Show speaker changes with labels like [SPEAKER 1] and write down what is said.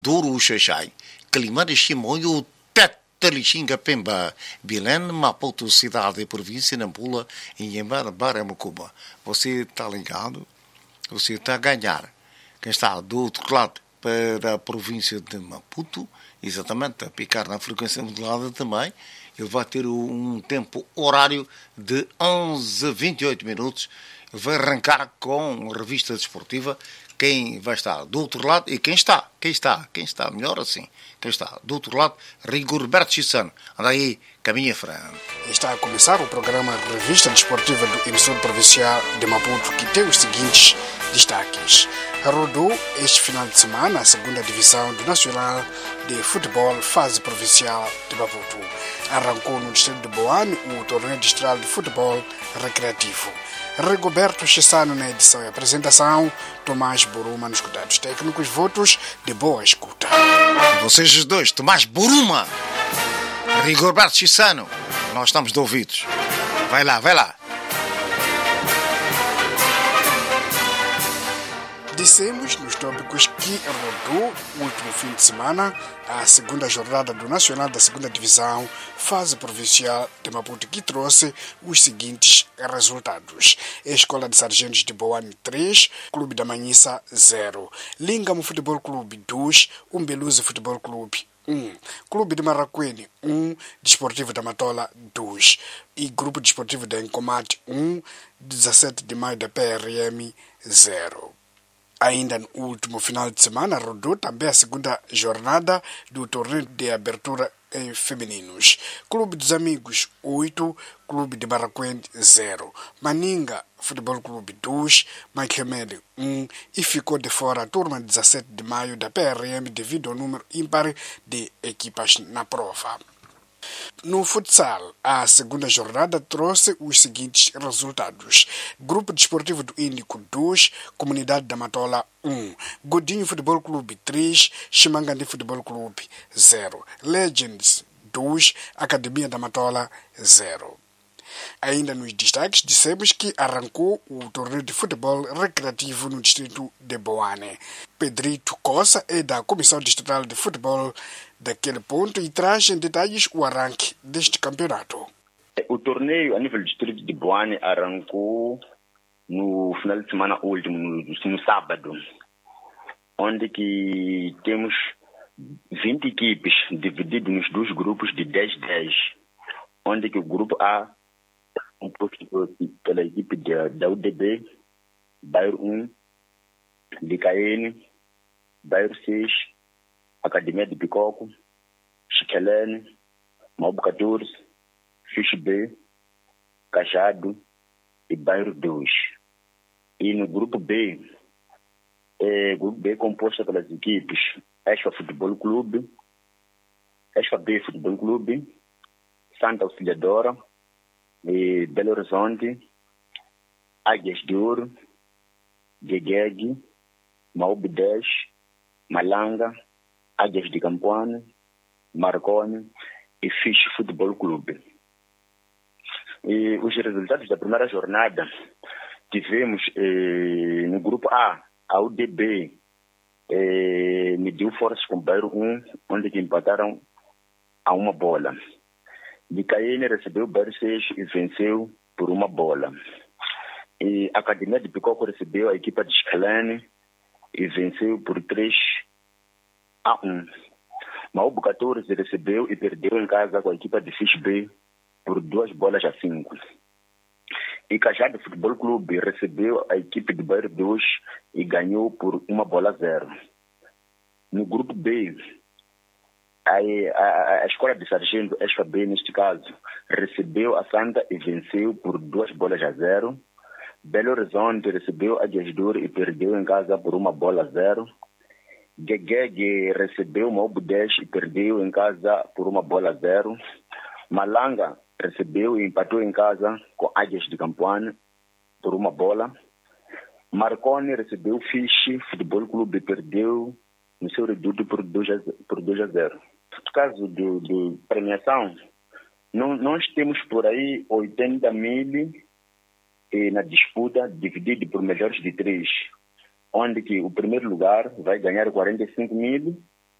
[SPEAKER 1] Duru Xaxai, clima de Chimoio, Tetelixinga Pemba, Bilene, Maputo, cidade e província, Nampula, em Yembar, Baramucuba. Você está ligado? Você está a ganhar. Quem está do outro lado para a província de Maputo, exatamente, a picar na frequência modulada também, ele vai ter um tempo horário de 11:28 minutos. Ele vai arrancar com a revista desportiva. Quem vai estar do outro lado e quem está, melhor assim, quem está do outro lado, Rigorberto Chissano. Anda aí, caminha frente.
[SPEAKER 2] Está a começar o programa Revista Desportiva do Emissor Provincial de Maputo, que tem os seguintes destaques. Rodou este final de semana a segunda divisão do Nacional de Futebol Fase Provincial de Maputo. Arrancou no distrito de Boane o torneio distrital de futebol recreativo. Rigoberto Chissano na edição e apresentação, Tomás Buruma nos cuidados técnicos, votos de boa escuta.
[SPEAKER 1] Vocês os dois, Tomás Buruma, Rigoberto Chissano, nós estamos de ouvidos. Vai lá.
[SPEAKER 2] Dissemos nos tópicos que rodou o último fim de semana a segunda jornada do Nacional da Segunda Divisão, Fase Provincial de Maputo, que trouxe os seguintes resultados. Escola de Sargentos de Boane 3, Clube da Manhissa 0, Lingamo Futebol Clube 2, Umbeluze Futebol Clube 1, Clube de Maracuene 1, Desportivo da Matola 2 e Grupo Desportivo da Encomate 1, 17 de maio da PRM 0. Ainda no último final de semana, rodou também a segunda jornada do torneio de abertura em femininos. Clube dos Amigos 8, Clube de Maracuene 0, Maninga Futebol Clube 2, Maikemele 1 e ficou de fora a turma 17 de maio da PRM devido ao número ímpar de equipas na prova. No futsal, a segunda jornada trouxe os seguintes resultados. Grupo Desportivo do Índico 2, Comunidade da Matola 1, Godinho Futebol Clube 3, Chimangandi Futebol Clube 0, Legends 2, Academia da Matola 0. Ainda nos destaques, dissemos que arrancou o torneio de futebol recreativo no distrito de Boane. Pedrito Costa é da Comissão Distrital de Futebol daquele ponto e traz em detalhes o arranque deste campeonato.
[SPEAKER 3] O torneio a nível distrito de Boane arrancou no final de semana último, no sábado, onde que temos 20 equipes divididas nos dois grupos de 10-10, onde que o grupo A composto pela equipe da UDB, Bairro 1, DKN, Bairro 6, Academia de Picoco, Chiquelene, Maobo 14, Fiche B, Cajado e Bairro 2. E no grupo B composto pelas equipes Esfa Futebol Clube, Esfa B Futebol Clube, Santa Auxiliadora, e Belo Horizonte, Águias de Ouro, Gegeg, Maobi 10, Malanga, Águias de Campoane, Marconi e Fiche Futebol Clube. E os resultados da primeira jornada tivemos no grupo A UDB mediu forças com o Bairro 1, onde que empataram a uma bola. DKN recebeu o Bairro 6 e venceu por uma bola. E a Academia de Picoco recebeu a equipa de Scalene e venceu por 3-1. Maobo 14 recebeu e perdeu em casa com a equipa de Fish B por 2-5. E Cajado Futebol Clube recebeu a equipe de Bairro 2 e ganhou por 1-0. No grupo B, a Escola de Sargento, Esfa B neste caso, recebeu a Santa e venceu por 2-0. Belo Horizonte recebeu a Gesdor e perdeu em casa por 1-0. Gegeg recebeu o Maobo 10 e perdeu em casa por 1-0. Malanga recebeu e empatou em casa com Águias de Campoane por 1 bola. Marconi recebeu o Fiche Futebol Clube e perdeu no seu reduto por 2-0. No caso de premiação, nós temos por aí 80 mil na disputa, dividido por melhores de 3, onde que o primeiro lugar vai ganhar 45 mil,